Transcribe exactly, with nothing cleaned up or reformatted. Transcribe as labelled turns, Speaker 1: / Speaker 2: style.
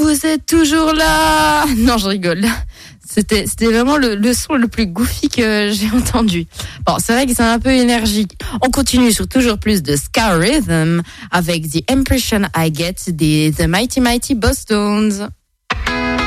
Speaker 1: vous êtes toujours là. Non, je rigole. C'était, c'était vraiment le, le son le plus goofy que j'ai entendu. Bon, c'est vrai que c'est un peu énergique. On continue sur toujours plus de ska rhythm avec The Impression I Get des The Mighty Mighty Bosstones.